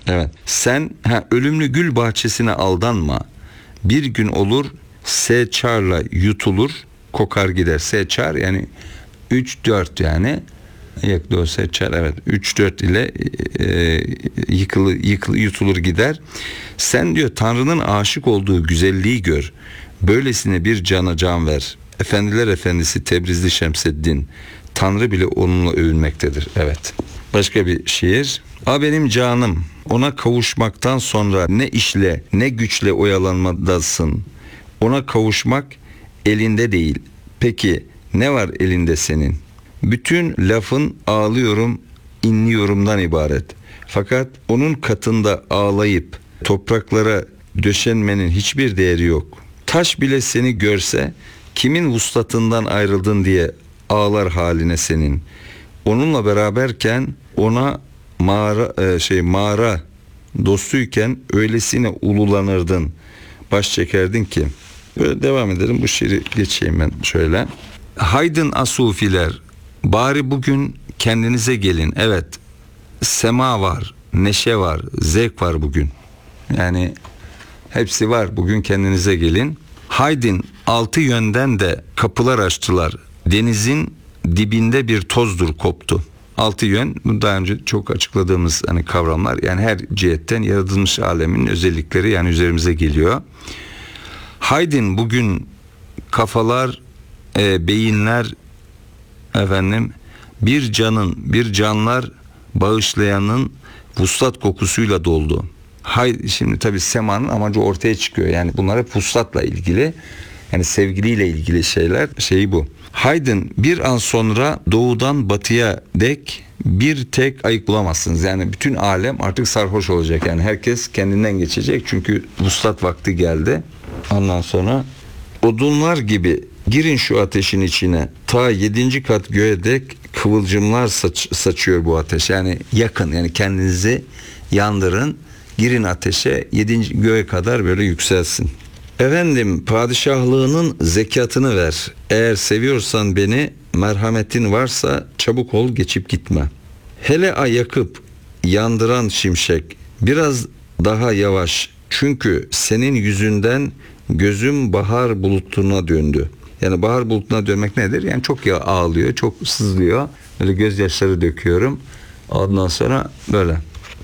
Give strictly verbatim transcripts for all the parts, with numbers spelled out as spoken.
Evet. Sen ha, ölümlü gül bahçesine aldanma. Bir gün olur seçarla yutulur, kokar gider. Seçar yani üç dört yani. Yakdo seçar evet. üç dört ile e, yıkılı, yıkılı yutulur gider. Sen diyor Tanrı'nın aşık olduğu güzelliği gör. Böylesine bir cana can ver. Efendiler efendisi Tebrizli Şemseddin. Tanrı bile onunla övünmektedir. Evet. Başka bir şiir. A benim canım, ona kavuşmaktan sonra ne işle ne güçle oyalanmadasın. Ona kavuşmak elinde değil. Peki ne var elinde senin? Bütün lafın ağlıyorum, inliyorumdan ibaret. Fakat onun katında ağlayıp topraklara döşenmenin hiçbir değeri yok. Taş bile seni görse kimin vuslatından ayrıldın diye ağlar haline senin. Onunla beraberken ona mağara şey mağara dostuyken öylesine ululanırdın. Baş çekerdin ki. Böyle devam edelim. Bu şiiri geçeyim ben şöyle. Haydın asufiler, bari bugün kendinize gelin. Evet, sema var, neşe var, zevk var bugün. Yani hepsi var. Bugün kendinize gelin. Haydin altı yönden de kapılar açtılar. Denizin dibinde bir tozdur koptu. Altı yön, bu daha önce çok açıkladığımız hani kavramlar. Yani her cihetten yaratılmış alemin özellikleri yani üzerimize geliyor. Haydin bugün kafalar, e, beyinler efendim bir canın, bir canlar bağışlayanın vuslat kokusuyla doldu. Hay, şimdi tabii semanın amacı ortaya çıkıyor. Yani bunlar hep vuslatla ilgili. Yani sevgiliyle ilgili şeyler. Şeyi bu. Haydın bir an sonra doğudan batıya dek bir tek ayık bulamazsınız. Yani bütün alem artık sarhoş olacak. Yani herkes kendinden geçecek. Çünkü vuslat vakti geldi. Ondan sonra odunlar gibi girin şu ateşin içine. Ta yedinci kat göğe dek kıvılcımlar saç, saçıyor bu ateş. Yani yakın, yani kendinizi yandırın. Girin ateşe, yedinci göğe kadar böyle yükselsin. Efendim, padişahlığının zekatını ver. Eğer seviyorsan beni, merhametin varsa çabuk ol, geçip gitme. Hele ay yakıp yandıran şimşek, biraz daha yavaş. Çünkü senin yüzünden gözüm bahar bulutuna döndü. Yani bahar bulutuna dönmek nedir? Yani çok ya ağlıyor, çok sızlıyor. Böyle gözyaşları döküyorum. Ondan sonra böyle.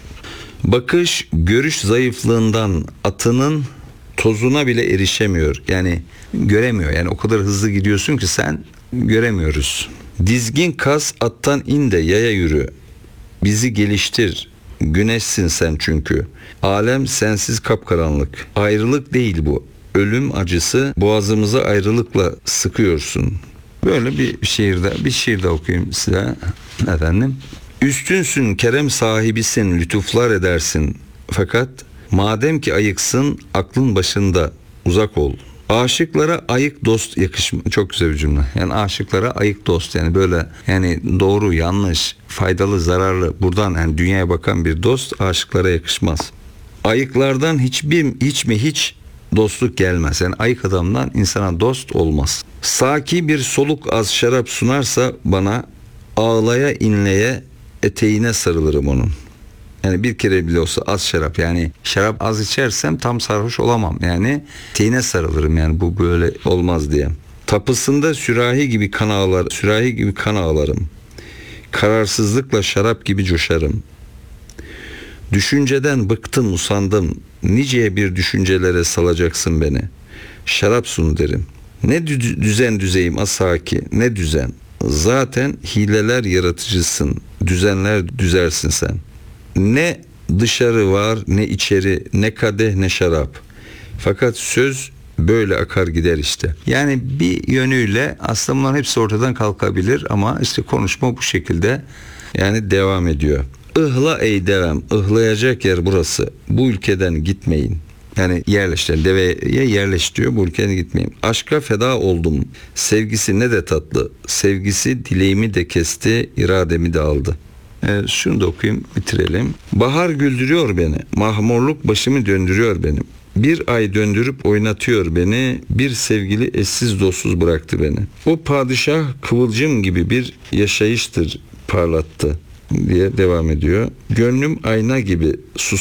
Bakış görüş zayıflığından atının tozuna bile erişemiyor. Yani göremiyor. Yani o kadar hızlı gidiyorsun ki sen, göremiyoruz. Dizgin kas attan in de yaya yürü. Bizi geliştir. Güneşsin sen çünkü. Alem sensiz kapkaranlık. Ayrılık değil bu. Ölüm acısı, boğazımıza ayrılıkla sıkıyorsun. Böyle bir şiirde, bir şiirde okuyayım size efendim. Üstünsün, kerem sahibisin, lütuflar edersin. Fakat madem ki ayıksın, aklın başında, uzak ol. Aşıklara ayık dost yakışma. Çok güzel bir cümle. Yani aşıklara ayık dost, yani böyle yani doğru, yanlış, faydalı, zararlı, buradan yani dünyaya bakan bir dost aşıklara yakışmaz. Ayıklardan hiçbir hiç mi hiç dostluk gelmez. Yani ayık adamdan insana dost olmaz. Saki bir soluk az şarap sunarsa bana, ağlaya inleye eteğine sarılırım onun. Yani bir kere bile olsa az şarap, yani şarap az içersem tam sarhoş olamam. Yani eteğine sarılırım, yani bu böyle olmaz diye. Tapısında sürahi gibi kan ağlar, sürahi gibi kan ağlarım. Kararsızlıkla şarap gibi coşarım. Düşünceden bıktım, usandım. Niceye bir düşüncelere salacaksın beni. Şarap sun derim. Ne düzen düzeyim asaki, ne düzen. Zaten hileler yaratıcısın, düzenler düzersin sen. Ne dışarı var, ne içeri, ne kadeh, ne şarap. Fakat söz böyle akar gider işte. Yani bir yönüyle aslında bunların hepsi ortadan kalkabilir ama işte konuşma bu şekilde yani devam ediyor. Ihla ey devem, ıhlayacak yer burası. Bu ülkeden gitmeyin. Yani yerleş, yani deveye yerleş diyor, bu ülkeden gitmeyin. Aşka feda oldum. Sevgisi ne de tatlı. Sevgisi dileğimi de kesti, irademi de aldı. Evet, şunu da okuyayım, bitirelim. Bahar güldürüyor beni. Mahmurluk başımı döndürüyor benim. Bir ay döndürüp oynatıyor beni. Bir sevgili eşsiz dostsuz bıraktı beni. O padişah kıvılcım gibi bir yaşayıştır parlattı diye devam ediyor. Gönlüm ayna gibi sus